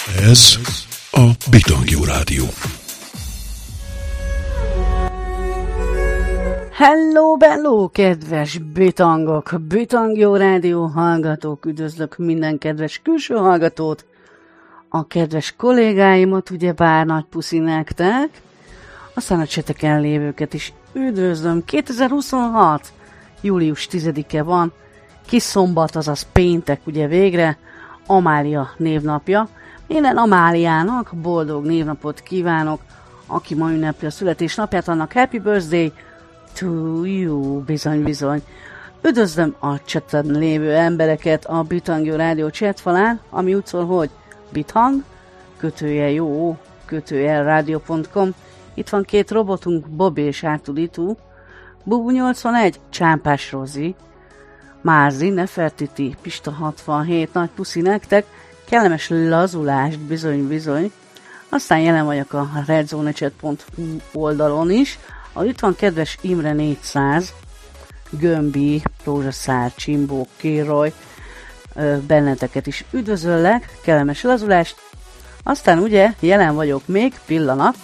Ez a Bitangjó Rádió. Hello, kedves bitangok! Bitangjó Rádió hallgatók, üdvözlök minden kedves külső hallgatót, a kedves kollégáimat, ugyebár nagy puszi nektek, aztán a cseteken lévőket is üdvözlöm. 2026. július 10-e van, kis szombat, azaz péntek, ugye végre, Amália névnapja. Minden Amáliának boldog névnapot kívánok, aki ma ünnepli a születésnapját, annak happy birthday to you, bizony. Üdvözlöm a chaten lévő embereket a Bitangjó Rádió chatfalán, ami úgy szól, hogy bithang, _jó, _rádió.com. Itt van két robotunk, Bobby és Ártuditú, Bubu 81, Csámpás Rozi, Márzi, Nefertiti, Pista 67, nagy puszi nektek, kellemes lazulást, bizony. Aztán jelen vagyok a redzonechat.hu oldalon is, ahol itt van kedves Imre 400, Gömbi, Rózsaszár, Csimbó, Kéroly, benneteket is üdvözöllek, kellemes lazulást. Aztán ugye jelen vagyok még, pillanat.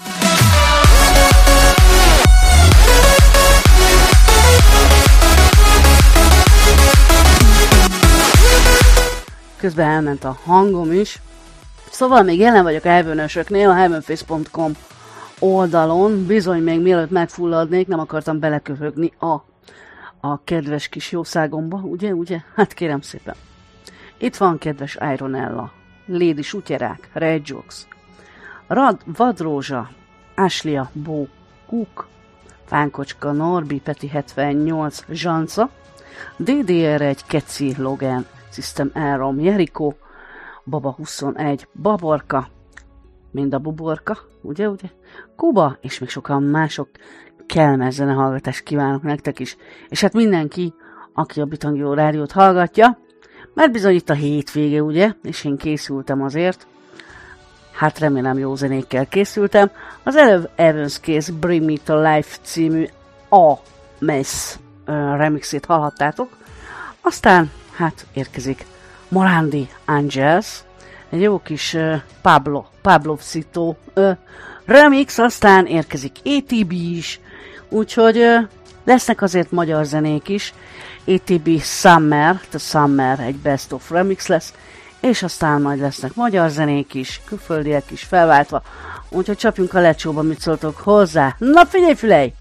Közben elment a hangom is. Szóval még jelen vagyok a Heavenösöknél, a heavenface.com oldalon. Bizony még mielőtt megfulladnék, nem akartam beleköhögni a kedves kis jószágomba, ugye? Hát kérem szépen. Itt van kedves Ironella, Lady Sutyerák, Red Jokes, Vadrózsa, Aslia, Bó, Kuk, Fánkocska, Norbi, Peti 78, Zsanca, DDR1, Keci, Logan, System Elrom, Jerikó, Baba 21, Baborka, mind a buborka, ugye? Kuba, és még sokan mások. Kellemes zenehallgatást kívánok nektek is. És hát mindenki, aki a Bitangjó Rádiót hallgatja, mert bizony itt a hétvége, ugye? És én készültem azért. Hát remélem jó zenékkel készültem. Az előbb Evans Case Bring Me to Life című A Mess remixét hallhattátok. Aztán hát érkezik Morandi Angels, egy jó kis Pablo-citó remix, aztán érkezik ATB is, úgyhogy lesznek azért magyar zenék is. ATB Summer, The Summer egy best of remix lesz, és aztán majd lesznek magyar zenék is, külföldiek is felváltva, úgyhogy csapjunk a lecsóba, mit szóltok hozzá. Na figyelj, fülej!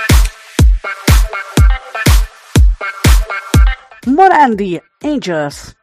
Morandi Angels.